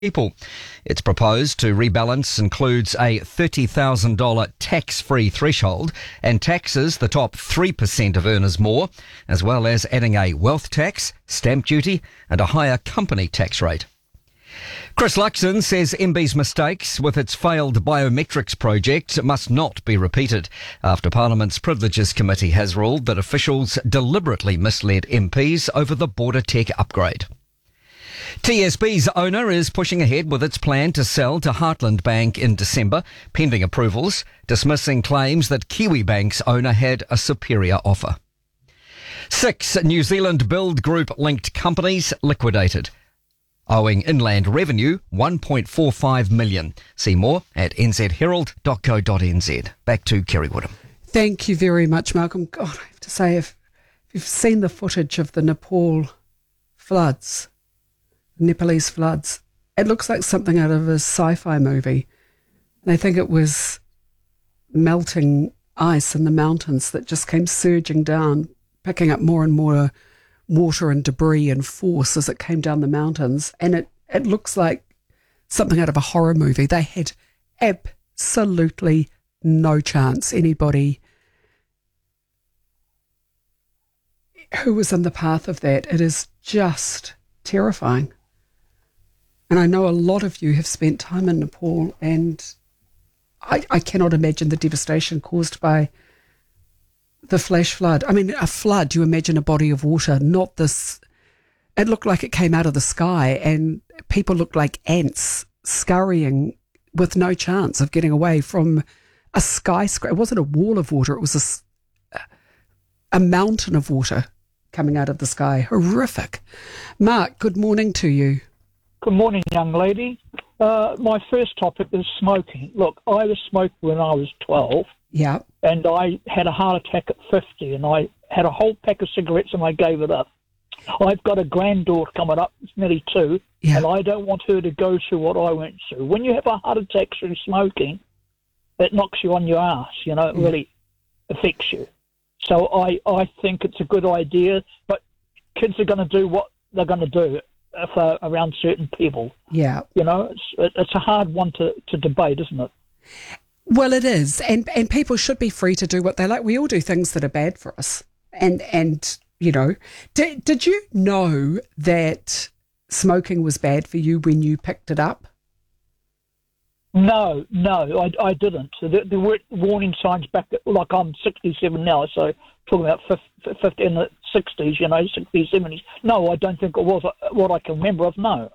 people. It's proposed to rebalance includes a $30,000 tax-free threshold and taxes the top 3% of earners more, as well as adding a wealth tax, stamp duty and a higher company tax rate. Chris Luxon says MB's mistakes with its failed biometrics project must not be repeated after Parliament's Privileges Committee has ruled that officials deliberately misled MPs over the border tech upgrade. TSB's owner is pushing ahead with its plan to sell to Heartland Bank in December, pending approvals, dismissing claims that Kiwibank's owner had a superior offer. 6 New Zealand Build Group linked companies liquidated, owing Inland Revenue $1.45 million. See more at nzherald.co.nz. Back to Kerry Woodham. Thank you very much, Malcolm. God, I have to say, if you've seen the footage of the Nepalese floods, it looks like something out of a sci-fi movie. And I think it was melting ice in the mountains that just came surging down, picking up more and more water and debris and force as it came down the mountains. And it looks like something out of a horror movie. They had absolutely no chance. Anybody who was in the path of that, it is just terrifying. And I know a lot of you have spent time in Nepal, and I cannot imagine the devastation caused by the flash flood. I mean, a flood, you imagine a body of water, not this. It looked like it came out of the sky, and people looked like ants scurrying with no chance of getting away from a skyscraper. It wasn't a wall of water, it was a mountain of water coming out of the sky. Horrific. Mark, good morning to you. Good morning, young lady. My first topic is smoking. Look, I was smoking when I was 12. Yeah. And I had a heart attack at 50, and I had a whole pack of cigarettes and I gave it up. I've got a granddaughter coming up, it's nearly 2, and I don't want her to go through what I went through. When you have a heart attack through smoking, it knocks you on your ass, it really affects you. So I think it's a good idea, but kids are going to do what they're going to do around certain people. Yeah. It's a hard one to debate, isn't it? Well, it is, and people should be free to do what they like. We all do things that are bad for us, and did you know that smoking was bad for you when you picked it up? No, I didn't. There were warning signs back, like I'm 67 now, so talking about 50 in the 60s, 60s, 70s. No, I don't think it was what I can remember of, no.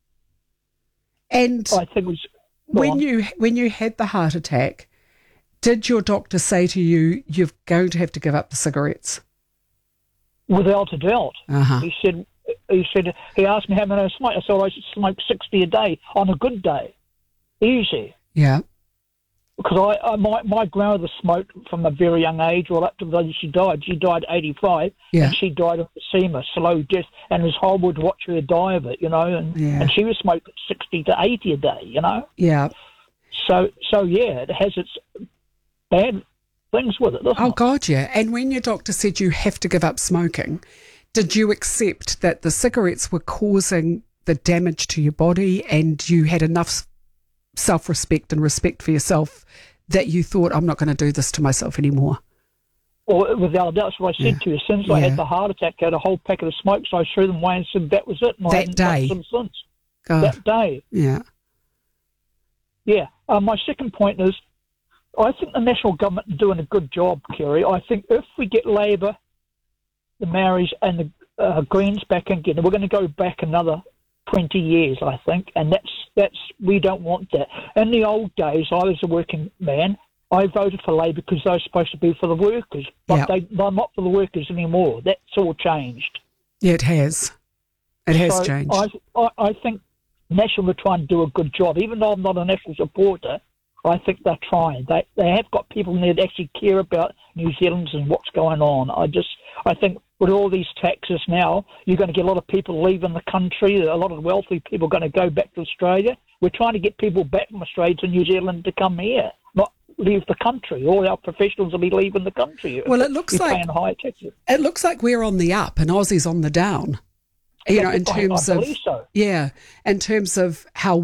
And I think it was... When you had the heart attack, did your doctor say to you, you're going to have to give up the cigarettes? Without a doubt. Uh-huh. He asked me how many I smoke. I said I should smoke 60 a day on a good day. Easy. Yeah. Because my grandmother smoked from a very young age, right up to the day she died. She died at 85, and she died of emphysema, slow death, and it was horrible to watch her die of it, and she was smoking 60 to 80 a day, Yeah. So yeah, it has its bad things with it, doesn't it? God, yeah. And when your doctor said you have to give up smoking, did you accept that the cigarettes were causing the damage to your body, and you had enough self-respect and respect for yourself that you thought, I'm not going to do this to myself anymore? Well, without a doubt, that's what I said to you. Since I had the heart attack, I had a whole packet of smokes, so I threw them away and said that was it. And I haven't touched them since. That day. Yeah. Yeah. My second point is, I think the national government is doing a good job, Kerry. I think if we get Labour, the Maoris and the Greens back again, we're going to go back another 20 years, I think, and that's we don't want that. In the old days, I was a working man. I voted for Labour because they were supposed to be for the workers, but they're not for the workers anymore. That's all changed. Yeah, it has. It has changed. I think National are trying to do a good job. Even though I'm not a National supporter, I think they're trying. They have got people in there that actually care about New Zealanders and what's going on. I think with all these taxes now, you're going to get a lot of people leaving the country. A lot of wealthy people are going to go back to Australia. We're trying to get people back from Australia to New Zealand to come here, not leave the country. All our professionals will be leaving the country. Well, it looks like high taxes. It looks like we're on the up and Aussie's on the down. You know, in terms I of believe so. yeah, in terms of how